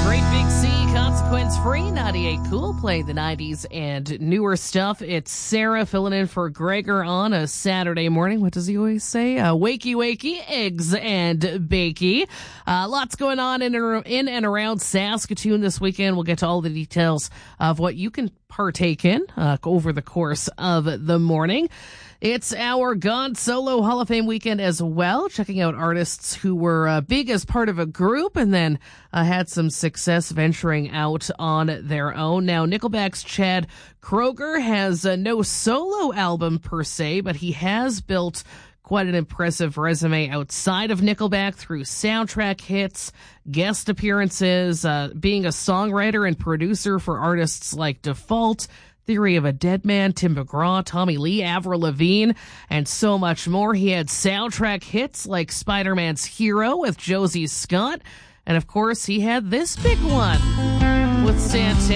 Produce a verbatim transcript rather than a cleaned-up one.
Great Big C, Consequence Free, ninety-eight Cool, playing the nineties and newer stuff. It's Sarah filling in for Gregor on a Saturday morning. What does he always say? Uh, wakey, wakey, eggs and bakey. Uh, lots going on in, in and around Saskatoon this weekend. We'll get to all the details of what you can partake in uh, over the course of the morning. It's our God Solo Hall of Fame weekend as well, checking out artists who were uh, big as part of a group and then uh, had some success venturing out on their own. Now, Nickelback's Chad Kroeger has uh, no solo album per se, but he has built quite an impressive resume outside of Nickelback through soundtrack hits, guest appearances, uh, being a songwriter and producer for artists like Default, Theory of a Dead Man, Tim McGraw, Tommy Lee, Avril Lavigne, and so much more. He had soundtrack hits like Spider-Man's Hero with Josie Scott. And of course, he had this big one with Santana.